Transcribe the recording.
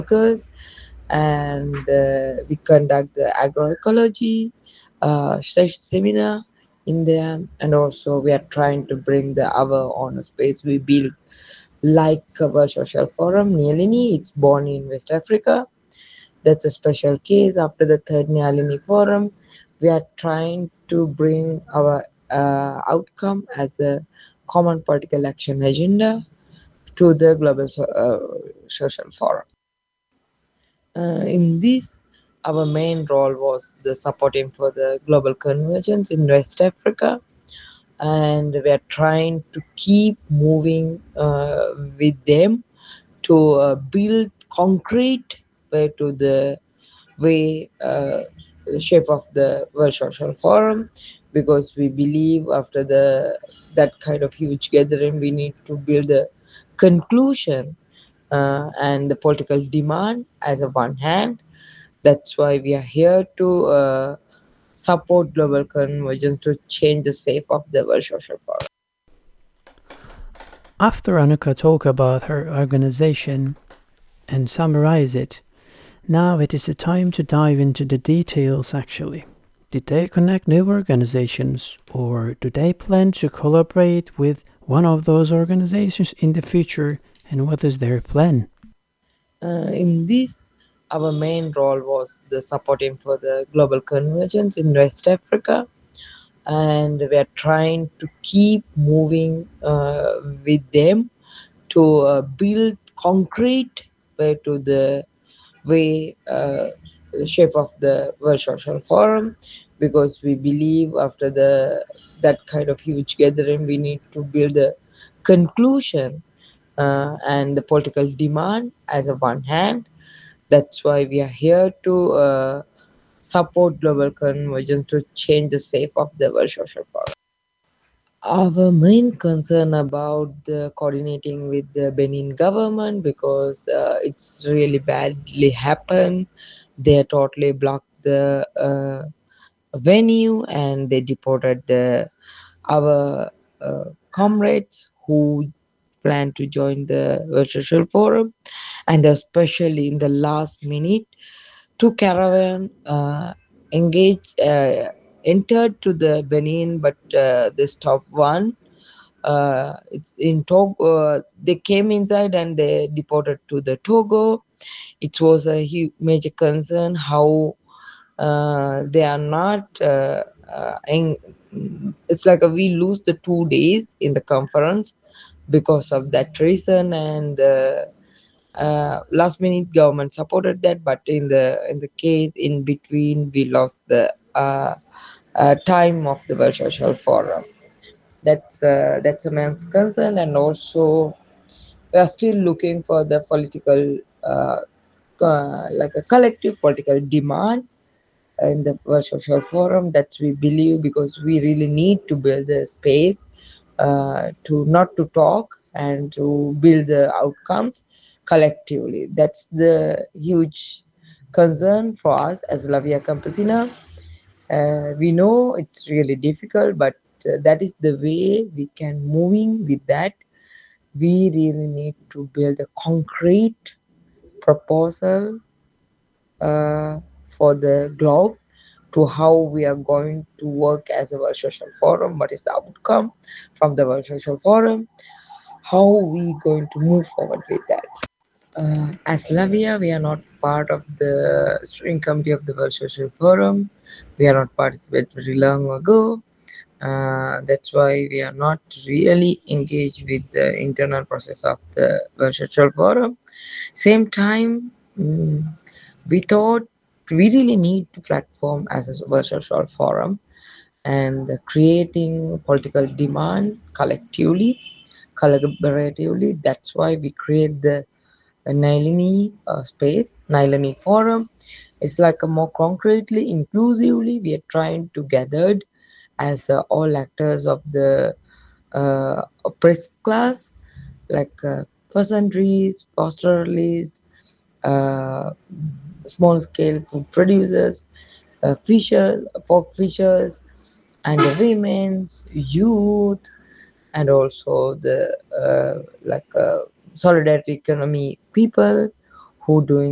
workers, and we conduct the agroecology seminar in there, and also we are trying to bring the our own space we build like our social forum Nyalini. It's born in West Africa. That's a special case. After the third Nyalini forum, we are trying to bring our outcome as a common political action agenda to the global social forum. In this, our main role was the supporting for the global convergence in West Africa, and we are trying to keep moving with them to build concrete way to the way shape of the World Social Forum, because we believe after the that kind of huge gathering we need to build a conclusion and the political demand as a one hand. That's why we are here to support global convergence to change the shape of the World Social Forum. After Anuka talked about her organization and summarize it, now it is the time to dive into the details actually. Did they connect new organizations or do they plan to collaborate with one of those organizations in the future, and what is their plan? In this, our main role was the supporting for the global convergence in West Africa, and we are trying to keep moving with them to build concrete way to the way shape of the World Social Forum, because we believe after the that kind of huge gathering we need to build a conclusion and the political demand as a one hand. That's why we are here to support global convergence to change the shape of the World Social Forum. Our main concern about the coordinating with the Benin government, because it's really badly happened. They totally blocked the venue and they deported our comrades who plan to join the World Social Forum, and especially in the last minute, two caravan engaged entered to the Benin, but they stopped one. It's in Togo. They came inside and they deported to the Togo. It was a major concern how they are not. It's like we lose the 2 days in the conference because of that reason, and last minute government supported that, but in the case in between we lost the time of the World Social Forum. That's a man's concern, and also we are still looking for the political like a collective political demand in the World Social Forum. That we believe, because we really need to build a space to not to talk and to build the outcomes collectively. That's the huge concern for us as Lavia Campesina. We know it's really difficult, but that is the way we can moving with that. We really need to build a concrete proposal for the globe to how we are going to work as a World Social Forum, what is the outcome from the World Social Forum, how we going to move forward with that. As Lavia, we are not part of the steering committee of the World Social Forum. We are not participated very long ago. That's why we are not really engaged with the internal process of the World Social Forum. Same time, we thought we really need to platform as a World Social Forum and creating political demand collectively, collaboratively. That's why we create the Nilini space, Nilini Forum. It's like a more concretely, inclusively, we are trying to gathered as all actors of the oppressed class, like peasantries, pastoralists, uh, small scale food producers, fishers, pork fishers, and the women's, youth, and also the like solidarity economy people who doing